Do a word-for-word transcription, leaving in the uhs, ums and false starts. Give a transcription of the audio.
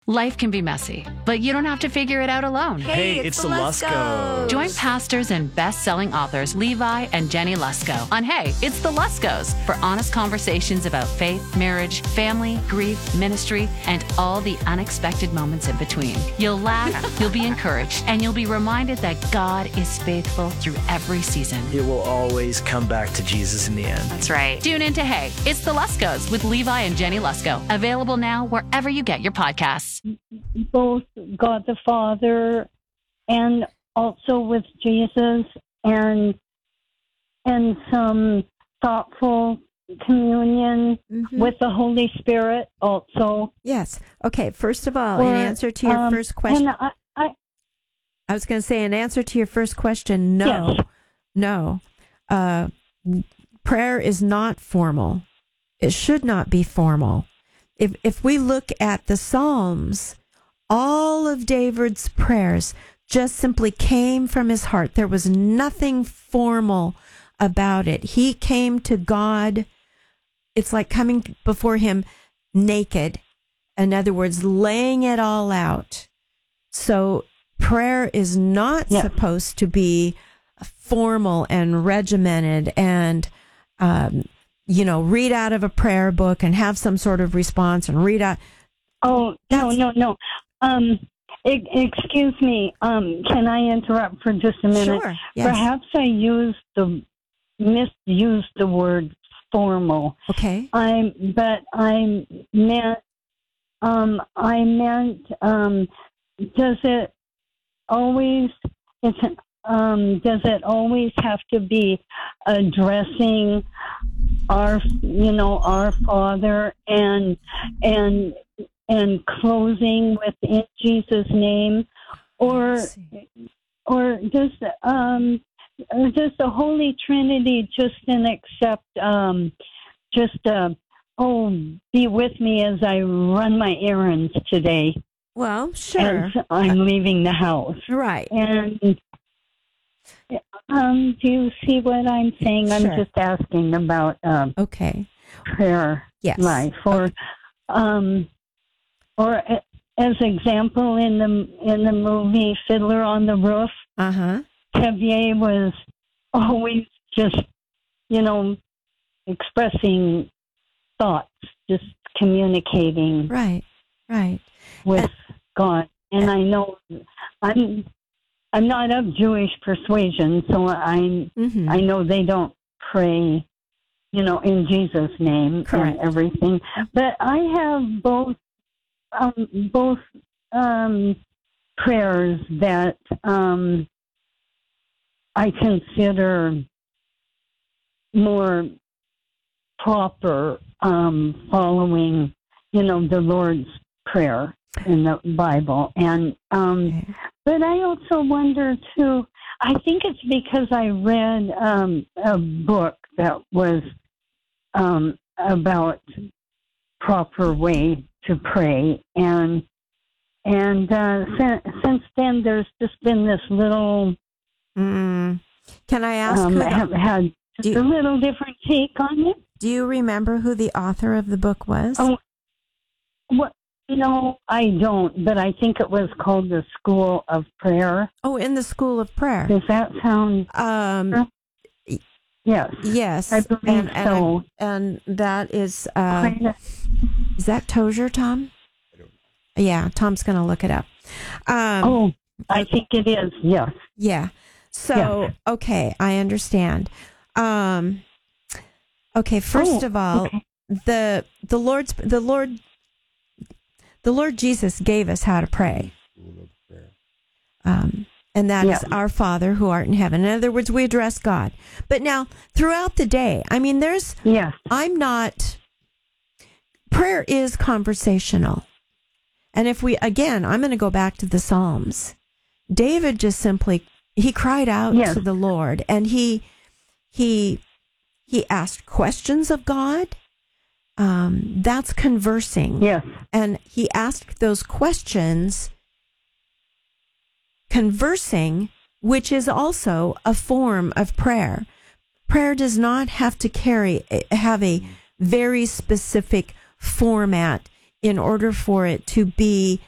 Life can be messy, but you don't have to figure it out alone. Hey, it's, it's the Luskos. Join pastors and best-selling authors Levi and Jenny Lusko on Hey, It's the Luskos for honest conversations about faith, marriage, family, grief, ministry, and all the unexpected moments in between. You'll laugh, you'll be encouraged, and you'll be reminded that God is faithful through every season. It will always come back to Jesus in the end. That's right. Tune in to Hey, It's the Luskos with Levi and Jenny Lusko. Available now wherever you get your podcasts. Both God the Father and also with Jesus, and and some thoughtful communion mm-hmm. with the Holy Spirit also. Yes. Okay. First of all, or, in answer to your um, first question, I, I, I was going to say, in answer to your first question, no, yes. no. Uh, prayer is not formal. It should not be formal. If if we look at the Psalms, all of David's prayers just simply came from his heart. There was nothing formal about it. He came to God. It's like coming before him naked. In other words, laying it all out. So prayer is not yeah. supposed to be formal and regimented and um you know, read out of a prayer book and have some sort of response and read out. Oh, no, no, no. Um, e- excuse me. Um, can I interrupt for just a minute? Sure. Yes. Perhaps I used the, misused the word formal. Okay. I, but I meant, um, I meant, um, does it always, it's, um, does it always have to be addressing our, you know, our Father and and and closing with in Jesus' name, or or does um or does the Holy Trinity just then accept um just uh, oh be with me as I run my errands today? Well, sure. As I'm leaving the house, right? And Um, do you see what I'm saying? I'm sure. just asking about um, okay prayer yes. life, or okay. um, or a, as example in the in the movie Fiddler on the Roof. Uh huh. Xavier was always just, you know, expressing thoughts, just communicating. Right. Right. With and, God, and I know I'm. I'm not of Jewish persuasion, so I mm-hmm. I know they don't pray, you know, in Jesus' name Correct. and everything. But I have both um, both um, prayers that um, I consider more proper, um, following, you know, the Lord's Prayer in the Bible. And um, okay. but I also wonder too, I think it's because I read um, a book that was um, about proper way to pray, and and uh, since, since then there's just been this little mm. Can I ask um, who the, have had just you, a little different take on it. Do you remember who the author of the book was? Oh, what? No, I don't, but I think it was called the School of Prayer. Oh, in the School of Prayer. Does that sound... Um, yes. Yes. I believe and, so. And, and that is... Uh, is that Tozer, Tom? I don't know. Yeah, Tom's going to look it up. Um, oh, I think it is, yes. Yeah. So, yes. Okay, I understand. Um, okay, first oh, of all, okay. the the Lord's the Lord... The Lord Jesus gave us how to pray. Um, and that yeah. is our Father who art in heaven. In other words, we address God. But now, throughout the day, I mean, there's, yes. I'm not, prayer is conversational. And if we, again, I'm going to go back to the Psalms. David just simply, he cried out yes. to the Lord, and he, he, he asked questions of God. Um, that's conversing. Yes. And he asked those questions, conversing, which is also a form of prayer. Prayer does not have to carry, have a very specific format in order for it to be